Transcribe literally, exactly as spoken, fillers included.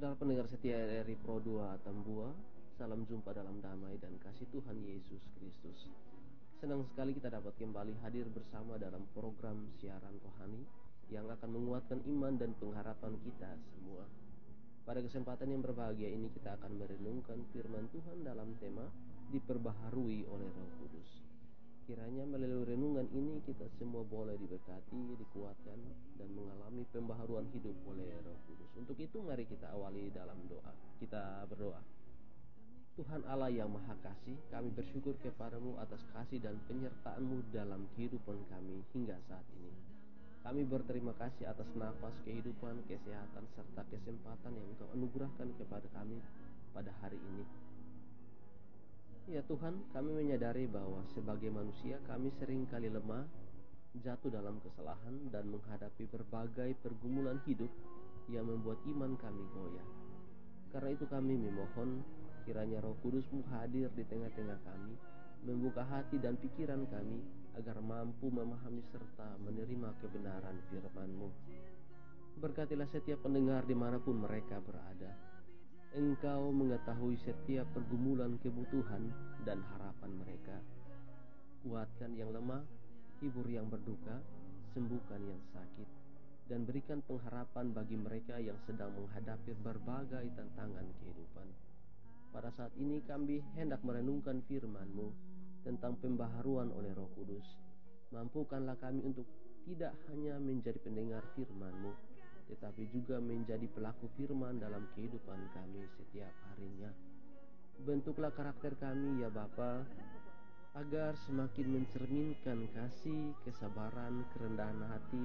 Saudara pendengar setia dari Pro dua Tambua, salam jumpa dalam damai dan kasih Tuhan Yesus Kristus. Senang sekali kita dapat kembali hadir bersama dalam program siaran rohani yang akan menguatkan iman dan pengharapan kita semua. Pada kesempatan yang berbahagia ini kita akan merenungkan firman Tuhan dalam tema diperbaharui oleh Roh Kudus. Kiranya melalui renungan ini kita semua boleh diberkati, dikuatkan, dan mengalami pembaharuan hidup oleh Roh Kudus. Untuk itu mari kita awali dalam doa. Kita berdoa. Tuhan Allah yang Maha Kasih, kami bersyukur kepadamu atas kasih dan penyertaan-Mu dalam kehidupan kami hingga saat ini. Kami berterima kasih atas nafas kehidupan, kesehatan, serta kesempatan yang Engkau anugerahkan kepada kami pada hari ini. Ya Tuhan, kami menyadari bahwa sebagai manusia kami seringkali lemah, jatuh dalam kesalahan, dan menghadapi berbagai pergumulan hidup yang membuat iman kami goyah. Karena itu kami memohon kiranya Roh Kudus-Mu hadir di tengah-tengah kami, membuka hati dan pikiran kami agar mampu memahami serta menerima kebenaran firman-Mu. Berkatilah setiap pendengar dimanapun mereka berada. Engkau mengetahui setiap pergumulan, kebutuhan, dan harapan mereka. Kuatkan yang lemah, hibur yang berduka, sembuhkan yang sakit, dan berikan pengharapan bagi mereka yang sedang menghadapi berbagai tantangan kehidupan. Pada saat ini kami hendak merenungkan firman-Mu tentang pembaharuan oleh Roh Kudus. Mampukanlah kami untuk tidak hanya menjadi pendengar firman-Mu, tetapi juga menjadi pelaku firman dalam kehidupan kami setiap harinya. Bentuklah karakter kami ya Bapa, agar semakin mencerminkan kasih, kesabaran, kerendahan hati,